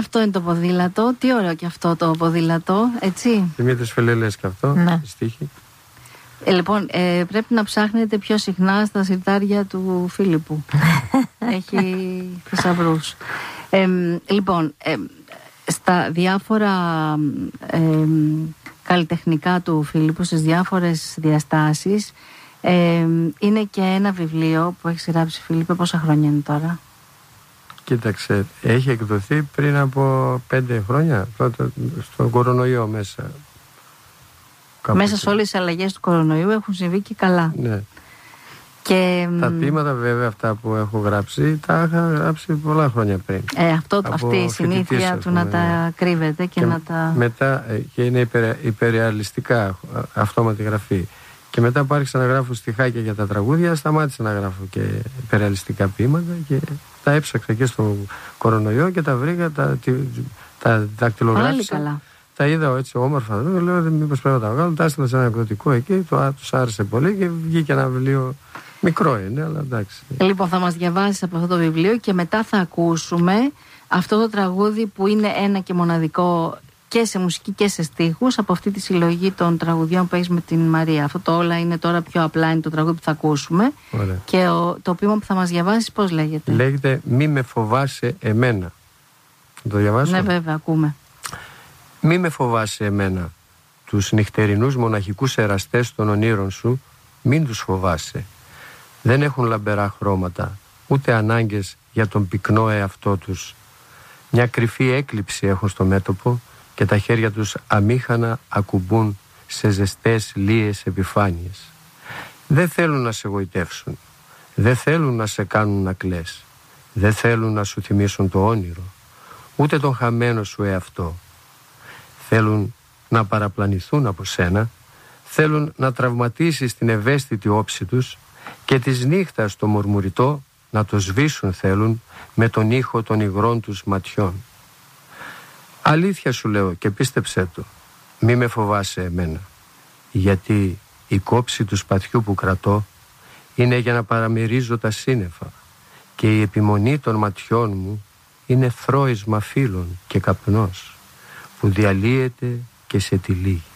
Αυτό είναι το ποδήλατο. Τι ωραίο και αυτό το ποδήλατο, έτσι. Δημήτρης Φελελές και αυτό, ναι. στίχη. Λοιπόν, πρέπει να ψάχνετε πιο συχνά στα συρτάρια του Φίλιππου. Έχει θησαυρούς. Λοιπόν, στα διάφορα καλλιτεχνικά του Φίλιππου, στις διάφορες διαστάσεις, είναι και ένα βιβλίο που έχει γράψει, Φίλιππε. Πόσα χρόνια είναι τώρα? Κοίταξε, έχει εκδοθεί πριν από 5 χρόνια, στον κορονοϊό μέσα. Μέσα σε όλες τις αλλαγές του κορονοϊού έχουν συμβεί και καλά. Ναι. Και τα ποίηματα βέβαια αυτά που έχω γράψει, τα είχα γράψει πολλά χρόνια πριν. Αυτή η συνήθεια του να τα κρύβεται και να τα... Μετά και είναι υπερρεαλιστικά, αυτόματη γραφή. Και μετά που άρχισα να γράφω στιχάκια για τα τραγούδια, σταμάτησα να γράφω και υπερρεαλιστικά ποίηματα και τα έψαξα και στο κορονοϊό και τα βρήκα, τα δακτυλογράφησα. Πάλι καλά. Τα είδα έτσι όμορφα, λέω μήπως πρέπει να τα βγάλω, τα έστειλα σε ένα εκδοτικό εκεί, τους άρεσε πολύ και βγήκε ένα βιβλίο, μικρό είναι, αλλά εντάξει. Λοιπόν, θα μας διαβάσεις από αυτό το βιβλίο και μετά θα ακούσουμε αυτό το τραγούδι που είναι ένα και μοναδικό και σε μουσική και σε στίχους από αυτή τη συλλογή των τραγουδιών που έχεις με την Μαρία. Αυτό το όλα είναι τώρα πιο απλά, είναι το τραγούδι που θα ακούσουμε. Ωραία. Και το ποίημα που θα μας διαβάσεις πώς λέγεται? Λέγεται «Μη με φοβάσαι εμένα». Το διαβάσω? Ναι, βέβαια, ακούμε. Μη με φοβάσαι εμένα, τους νυχτερινούς μοναχικούς εραστές των ονείρων σου, μην τους φοβάσαι. Δεν έχουν λαμπερά χρώματα, ούτε ανάγκες για τον πυκνό εαυτό τους. Μια κρυφή έκλειψη έχουν στο μέτωπο και τα χέρια τους αμήχανα ακουμπούν σε ζεστές λίες επιφάνειες. Δεν θέλουν να σε γοητεύσουν, δεν θέλουν να σε κάνουν να κλαις, δεν θέλουν να σου θυμίσουν το όνειρο, ούτε τον χαμένο σου εαυτό. Θέλουν να παραπλανηθούν από σένα, θέλουν να τραυματίσεις την ευαίσθητη όψη τους και της νύχτας το μουρμουριτό να το σβήσουν θέλουν με τον ήχο των υγρών τους ματιών. Αλήθεια σου λέω και πίστεψέ το, μη με φοβάσαι εμένα, γιατί η κόψη του σπαθιού που κρατώ είναι για να παραμερίζω τα σύννεφα και η επιμονή των ματιών μου είναι θρώισμα φύλων και καπνός που διαλύεται και σε τυλίγει.